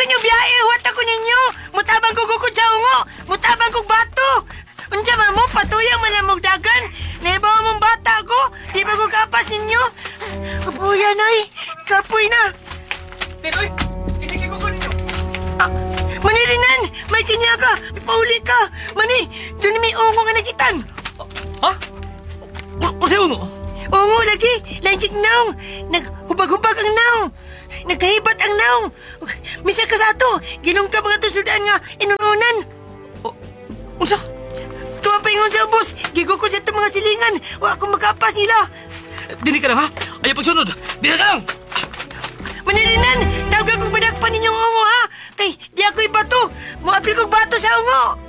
gusto nyo biyahe, huwat ako ninyo. Mutabang ko gukod sa ungo. Mutabang kong bato. Unsa man mo, patuyang man ang dagan. Naibaw mong bata ko. Di ba ko kapas ninyo? Kapuyan ay. Kapoy na. Tinoy, isige ko ninyo. Manirinan, may kinya ka. Pauli ka. Mani, doon may ungo nga nakitan. Ha? Unsa ungo? Ungo lagi. Langkik naong. Naghubag-hubag ang naong. Nagkahibat ang naong. Misa ka sa ato. Ginong ka mga tusudan nga inununan. Unsa? Tuwa pa ingon sa ubos. Gigukod sa itong mga silingan. Wa akong makapas nila. Dini ka lang ha? Ayaw pagsunod. Dini ka lang! Manirinan, tawag akong badakpan ninyong ungo ha. Kay di ako'y bato. Muapil kong bato sa ungo.